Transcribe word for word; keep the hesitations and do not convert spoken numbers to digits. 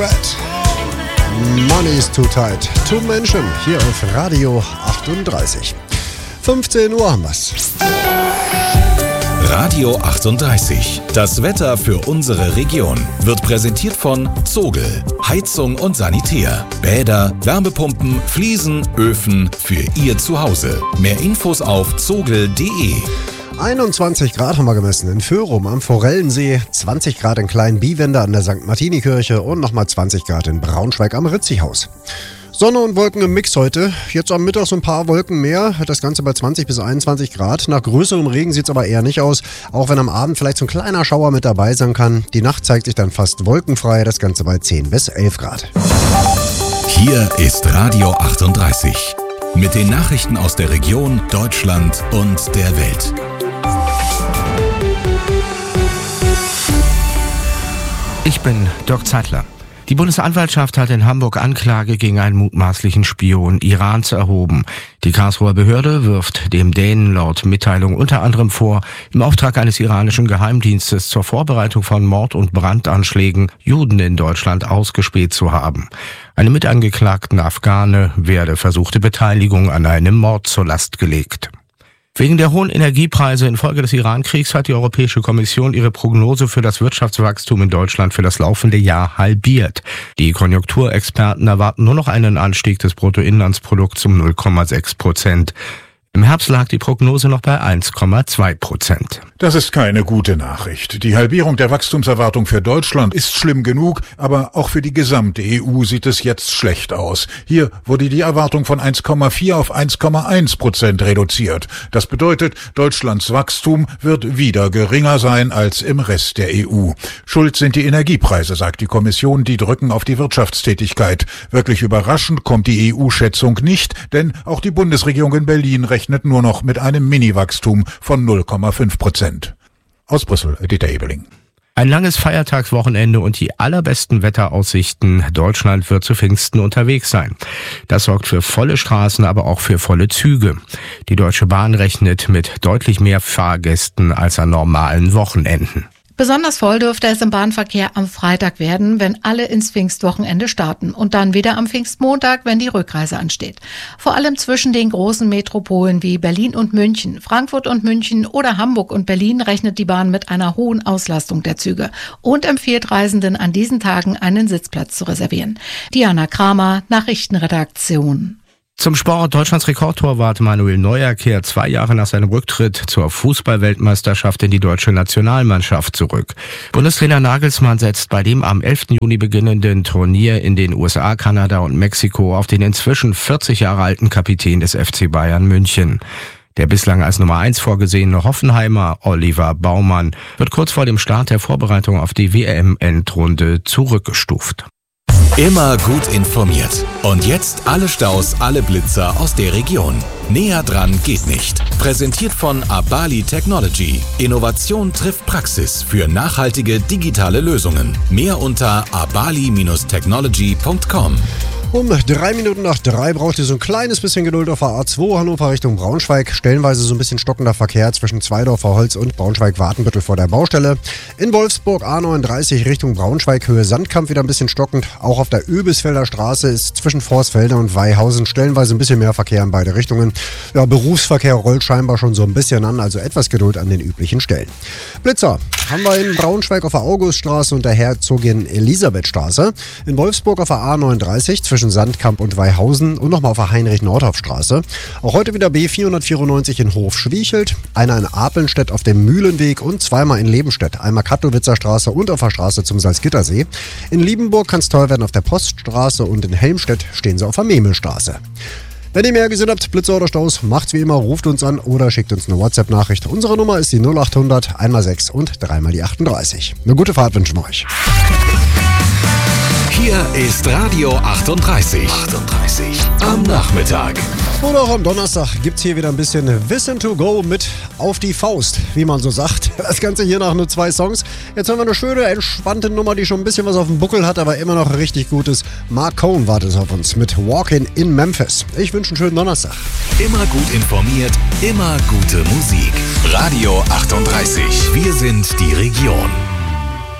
Money is too tight. Two Menschen hier auf Radio achtunddreißig. fünfzehn Uhr haben wir's. Radio achtunddreißig. Das Wetter für unsere Region wird präsentiert von Zogel. Heizung und Sanitär. Bäder, Wärmepumpen, Fliesen, Öfen für Ihr Zuhause. Mehr Infos auf zogel punkt de. einundzwanzig Grad haben wir gemessen in Föhrum am Forellensee, zwanzig Grad in Kleinbiewende an der Sankt Martini-Kirche und nochmal zwanzig Grad in Braunschweig am Ritzihaus. Sonne und Wolken im Mix heute. Jetzt am Mittag so ein paar Wolken mehr. Das Ganze bei zwanzig bis einundzwanzig Grad. Nach größerem Regen sieht es aber eher nicht aus. Auch wenn am Abend vielleicht so ein kleiner Schauer mit dabei sein kann. Die Nacht zeigt sich dann fast wolkenfrei. Das Ganze bei zehn bis elf Grad. Hier ist Radio achtunddreißig. Mit den Nachrichten aus der Region, Deutschland und der Welt. Ich bin Dirk Zeitler. Die Bundesanwaltschaft hat in Hamburg Anklage gegen einen mutmaßlichen Spion Irans erhoben. Die Karlsruher Behörde wirft dem Dänen laut Mitteilung unter anderem vor, im Auftrag eines iranischen Geheimdienstes zur Vorbereitung von Mord- und Brandanschlägen Juden in Deutschland ausgespäht zu haben. Einem mitangeklagten Afghane werde versuchte Beteiligung an einem Mord zur Last gelegt. Wegen der hohen Energiepreise infolge des Iran-Kriegs hat die Europäische Kommission ihre Prognose für das Wirtschaftswachstum in Deutschland für das laufende Jahr halbiert. Die Konjunkturexperten erwarten nur noch einen Anstieg des Bruttoinlandsprodukts um null Komma sechs Prozent. Im Herbst lag die Prognose noch bei eins Komma zwei Prozent. Das ist keine gute Nachricht. Die Halbierung der Wachstumserwartung für Deutschland ist schlimm genug, aber auch für die gesamte E U sieht es jetzt schlecht aus. Hier wurde die Erwartung von eins Komma vier auf eins Komma eins Prozent reduziert. Das bedeutet, Deutschlands Wachstum wird wieder geringer sein als im Rest der E U. Schuld sind die Energiepreise, sagt die Kommission, die drücken auf die Wirtschaftstätigkeit. Wirklich überraschend kommt die E U-Schätzung nicht, denn auch die Bundesregierung in Berlin rechnet rechnet nur noch mit einem Mini-Wachstum von null Komma fünf Prozent. Aus Brüssel, Dieter Ebeling. Ein langes Feiertagswochenende und die allerbesten Wetteraussichten. Deutschland wird zu Pfingsten unterwegs sein. Das sorgt für volle Straßen, aber auch für volle Züge. Die Deutsche Bahn rechnet mit deutlich mehr Fahrgästen als an normalen Wochenenden. Besonders voll dürfte es im Bahnverkehr am Freitag werden, wenn alle ins Pfingstwochenende starten und dann wieder am Pfingstmontag, wenn die Rückreise ansteht. Vor allem zwischen den großen Metropolen wie Berlin und München, Frankfurt und München oder Hamburg und Berlin rechnet die Bahn mit einer hohen Auslastung der Züge und empfiehlt Reisenden an diesen Tagen einen Sitzplatz zu reservieren. Diana Kramer, Nachrichtenredaktion. Zum Sport. Deutschlands Rekordtorwart Manuel Neuer kehrt zwei Jahre nach seinem Rücktritt zur Fußball-Weltmeisterschaft in die deutsche Nationalmannschaft zurück. Bundestrainer Nagelsmann setzt bei dem am elften Juni beginnenden Turnier in den U S A, Kanada und Mexiko auf den inzwischen vierzig Jahre alten Kapitän des F C Bayern München. Der bislang als Nummer eins vorgesehene Hoffenheimer Oliver Baumann wird kurz vor dem Start der Vorbereitung auf die W M-Endrunde zurückgestuft. Immer gut informiert. Und jetzt alle Staus, alle Blitzer aus der Region. Näher dran geht nicht. Präsentiert von Abali Technology. Innovation trifft Praxis für nachhaltige digitale Lösungen. Mehr unter abali Technology punkt com. Um drei Minuten nach drei braucht ihr so ein kleines bisschen Geduld auf der A zwei Hannover Richtung Braunschweig. Stellenweise so ein bisschen stockender Verkehr zwischen Zweidorfer Holz und Braunschweig-Wartenbüttel vor der Baustelle. In Wolfsburg A neununddreißig Richtung Braunschweig, Höhe Sandkamp wieder ein bisschen stockend. Auch auf der Öbisfelder Straße ist zwischen Vorsfelder und Weihausen stellenweise ein bisschen mehr Verkehr in beide Richtungen. Ja, Berufsverkehr rollt scheinbar schon so ein bisschen an, also etwas Geduld an den üblichen Stellen. Blitzer haben wir in Braunschweig auf der Auguststraße und der Herzogin Elisabethstraße. In Wolfsburg auf der A neununddreißig zwischen Sandkamp und Weihausen und nochmal auf der Heinrich-Nordhoff-Straße. Auch heute wieder B vierhundertvierundneunzig in Hof-Schwiechelt, einer in Apelnstedt auf dem Mühlenweg und zweimal in Lebenstedt, einmal Kattowitzer Straße und auf der Straße zum Salzgittersee. In Liebenburg kann es teuer werden auf der Poststraße und in Helmstedt stehen sie auf der Memelstraße. Wenn ihr mehr gesehen habt, Blitzer oder Staus, macht's wie immer, ruft uns an oder schickt uns eine WhatsApp-Nachricht. Unsere Nummer ist die null achthundert, einmal sechs und dreimal die achtunddreißig. Eine gute Fahrt wünschen wir euch. Hier ist Radio achtunddreißig. achtunddreißig am Nachmittag. Und auch am Donnerstag gibt's hier wieder ein bisschen Wissen to go mit auf die Faust, wie man so sagt. Das Ganze hier nach nur zwei Songs. Jetzt haben wir eine schöne, entspannte Nummer, die schon ein bisschen was auf dem Buckel hat, aber immer noch richtig gutes. Mark Cohn wartet auf uns mit Walkin' in Memphis. Ich wünsche einen schönen Donnerstag. Immer gut informiert, immer gute Musik. Radio achtunddreißig. Wir sind die Region.